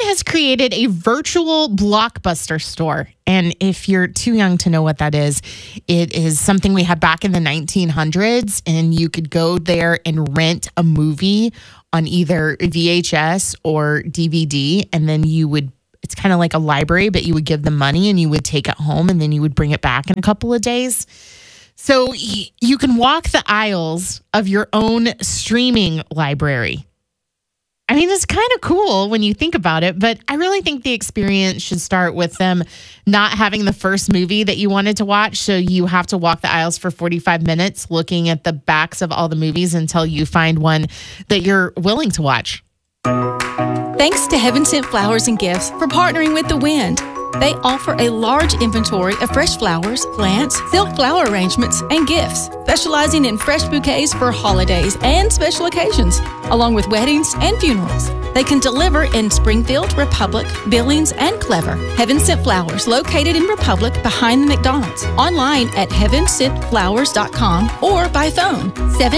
has created a virtual Blockbuster store. And if you're too young to know what that is, it is something we had back in the 1900s. And you could go there and rent a movie on either VHS or DVD. And then it's kind of like a library, but you would give them money and you would take it home and then you would bring it back in a couple of days. So you can walk the aisles of your own streaming library. I mean, it's kind of cool when you think about it, but I really think the experience should start with them not having the first movie that you wanted to watch. So you have to walk the aisles for 45 minutes looking at the backs of all the movies until you find one that you're willing to watch. Thanks to Heaven Sent Flowers and Gifts for partnering with The Wind. They offer a large inventory of fresh flowers, plants, silk flower arrangements, and gifts, specializing in fresh bouquets for holidays and special occasions, along with weddings and funerals. They can deliver in Springfield, Republic, Billings, and Clever. Heaven Sent Flowers, located in Republic behind the McDonald's. Online at heavensentflowers.com or by phone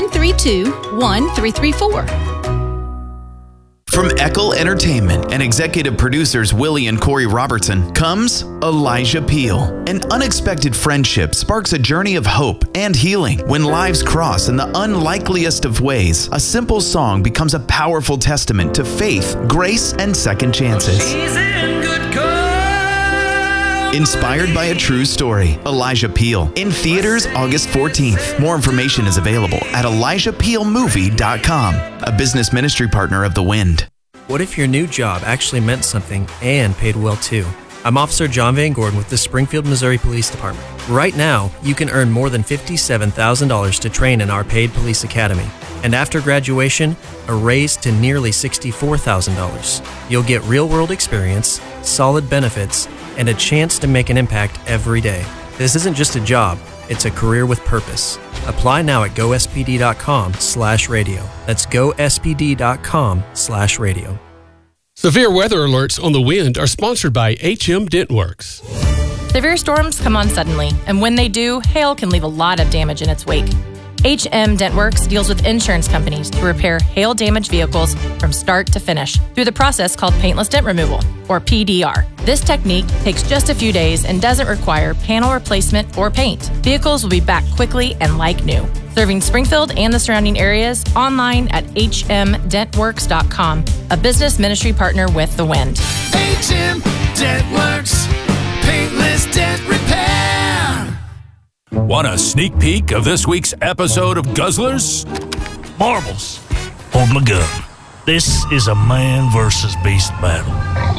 732-1334. From Eckel Entertainment and executive producers Willie and Corey Robertson comes Elijah Peel. An unexpected friendship sparks a journey of hope and healing. When lives cross in the unlikeliest of ways, a simple song becomes a powerful testament to faith, grace, and second chances. She's in good company. Inspired by a true story, Elijah Peel. In theaters August 14th. More information is available at ElijahPeelMovie.com, a business ministry partner of The Wind. What if your new job actually meant something and paid well too? I'm Officer John Van Gordon with the Springfield, Missouri Police Department. Right now, you can earn more than $57,000 to train in our paid police academy. And after graduation, a raise to nearly $64,000. You'll get real-world experience, solid benefits, and a chance to make an impact every day. This isn't just a job, it's a career with purpose. Apply now at gospd.com/radio. That's gospd.com/radio. Severe weather alerts on The Wind are sponsored by HM Dentworks. Severe storms come on suddenly, and when they do, hail can leave a lot of damage in its wake. HM Dentworks deals with insurance companies to repair hail-damaged vehicles from start to finish through the process called paintless dent removal, or PDR. This technique takes just a few days and doesn't require panel replacement or paint. Vehicles will be back quickly and like new. Serving Springfield and the surrounding areas, online at hmdentworks.com, a business ministry partner with The Wind. HM Dentworks, paintless dent repair. Want a sneak peek of this week's episode of Guzzlers? Marbles. Hold my gun. This is a man versus beast battle.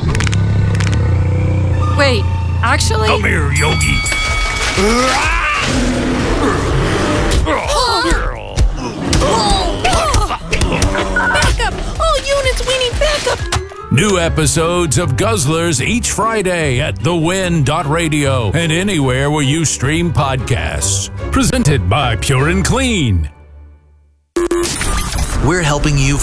Wait, actually? Come here, Yogi. Back up! All units, we need backup! New episodes of Guzzlers each Friday at thewind.radio and anywhere where you stream podcasts. Presented by Pure and Clean. We're helping you